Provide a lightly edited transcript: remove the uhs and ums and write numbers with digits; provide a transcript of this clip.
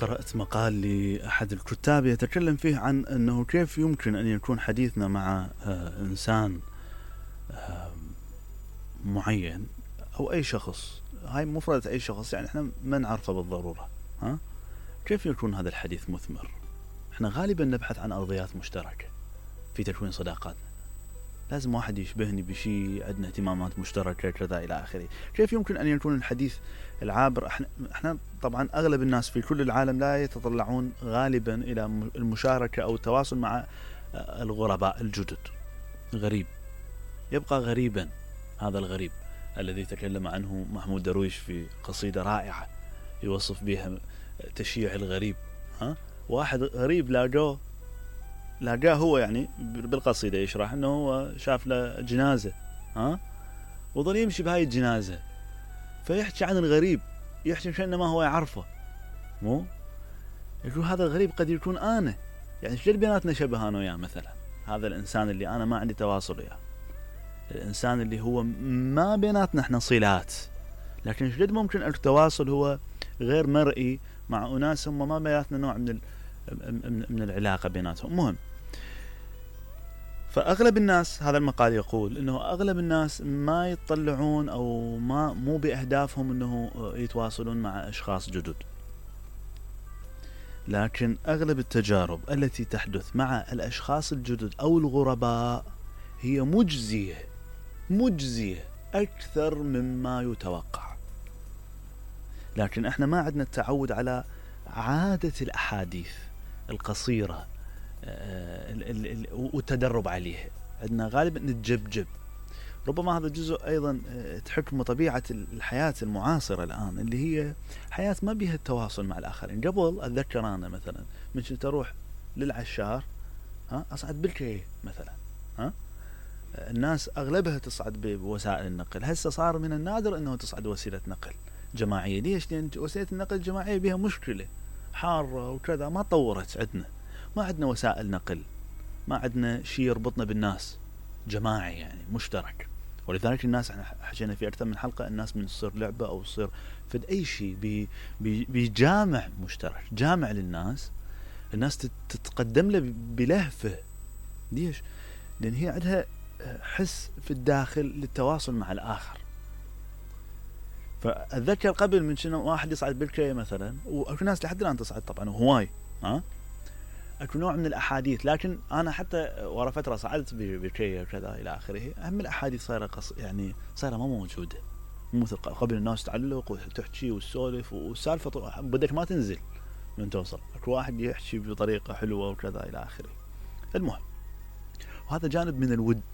قرأت مقال لأحد الكتاب يتكلم فيه عن أنه كيف يمكن أن يكون حديثنا مع إنسان معين أو أي شخص، هاي مفردة أي شخص يعني إحنا ما نعرفه بالضرورة، كيف يكون هذا الحديث مثمر؟ إحنا غالبا نبحث عن أرضيات مشتركة في تكوين صداقاتنا، لازم واحد يشبهني بشيء، عندنا اهتمامات مشتركة كذا إلى آخره. كيف يمكن أن يكون الحديث العابر؟ احنا طبعا أغلب الناس في كل العالم لا يتطلعون غالبا إلى المشاركة أو التواصل مع الغرباء الجدد. غريب يبقى غريبا، هذا الغريب الذي تكلم عنه محمود درويش في قصيدة رائعة يوصف بها تشييع الغريب. واحد غريب لاقاه هو يعني بالقصيدة يشرح انه هو شاف له جنازة وظل يمشي بهاي الجنازة، فيحكي عن الغريب، يحكي كأنما هو يعرفه، مو يقول هذا الغريب قد يكون انا، يعني شلون بيناتنا شبه انا وياه مثلا. هذا الانسان اللي انا ما عندي تواصل وياه، الانسان اللي هو ما بيناتنا احنا صلات، لكن شلون ممكن التواصل هو غير مرئي مع اناس هم ما بيناتنا نوع من العلاقة بيناتهم. مهم، فأغلب الناس، هذا المقال يقول إنه أغلب الناس ما يتطلعون أو مو بأهدافهم إنه يتواصلون مع أشخاص جدد، لكن أغلب التجارب التي تحدث مع الأشخاص الجدد أو الغرباء هي مجزية أكثر مما يتوقع. لكن إحنا ما عندنا التعود على عادة الأحاديث القصيرة والتدرب عليها، عندنا غالبا نتجبجب. ربما هذا جزء أيضا تحكم طبيعة الحياة المعاصرة الآن، اللي هي حياة ما بيها التواصل مع الآخرين. قبل أتذكر أنا مثلا من كنت أروح للعشار أصعد بالكي مثلا، الناس أغلبها تصعد بوسائل النقل. هسه صار من النادر أنه تصعد وسيلة نقل جماعية. ليش؟ لأن وسيلة النقل الجماعية بها مشكلة حارة وكذا، ما طورت عندنا، ما عندنا وسائل نقل، ما عندنا شيء يربطنا بالناس جماعي يعني مشترك. ولذلك الناس احنا حكينا في أكثر من حلقة، الناس من تصير لعبة أو تصير فد أي شيء بجامع مشترك، جامع للناس، الناس تتقدم له بلهفة. ليش؟ لأن هي عندها حس في الداخل للتواصل مع الآخر. فأتذكر قبل من شنو واحد يصعد بالكي مثلا، وأكو ناس لحد الآن تصعد طبعا وهواي، أكو نوع من الأحاديث. لكن أنا حتى ورا فترة صعدت بالكي وكذا إلى آخره، أهم الأحاديث صايرة يعني صايرة ما موجودة، مثل قبل الناس تعلق وتحكي والسولف والسالفة بدك ما تنزل من توصل، أكو واحد يحكي بطريقة حلوة وكذا إلى آخره. المهم، وهذا جانب من الود